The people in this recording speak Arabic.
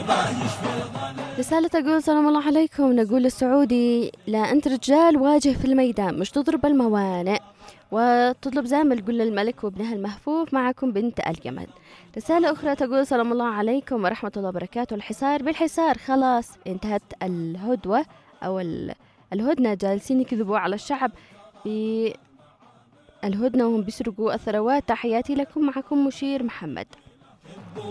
رسالة تقول سلام الله عليكم، نقول السعودي لا أنت رجال واجه في الميدان مش تضرب الموانئ، وتطلب زامل قل للملك وابنها المهفوف معكم بنت الجمل. رسالة أخرى تقول سلام الله عليكم ورحمة الله وبركاته، الحصار بالحصار خلاص انتهت الهدوة أو الهدنة، جالسين يكذبوا على الشعب بالهدنة وهم بيسرقوا الثروات. تحياتي لكم، معكم مشير محمد.